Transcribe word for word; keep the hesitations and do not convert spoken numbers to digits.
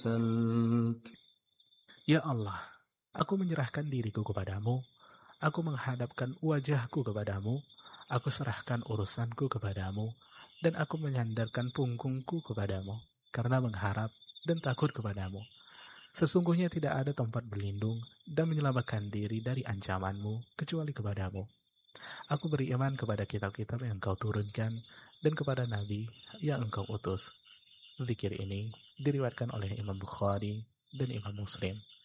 أسألك. Ya Allah, aku menyerahkan diriku kepadamu, aku menghadapkan wajahku kepadamu, aku serahkan urusanku kepadamu, dan aku menyandarkan punggungku kepadamu, karena mengharap dan takut kepadamu. Sesungguhnya tidak ada tempat berlindung dan menyelamatkan diri dari ancamanmu kecuali kepadamu. Aku beriman kepada kitab-kitab yang engkau turunkan dan kepada nabi yang engkau utus. Zikir ini diriwayatkan oleh Imam Bukhari dan Imam Muslim.